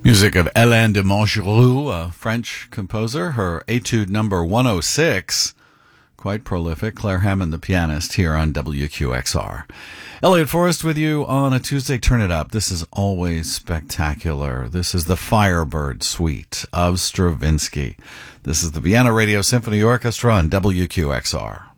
Music of Hélène de Montgeroux, a French composer, her Etude number 106. Quite prolific. Claire Hammond, the pianist, here on WQXR. Elliot Forrest with you on a Tuesday. Turn it up. This is always spectacular. This is the Firebird Suite of Stravinsky. This is the Vienna Radio Symphony Orchestra on WQXR.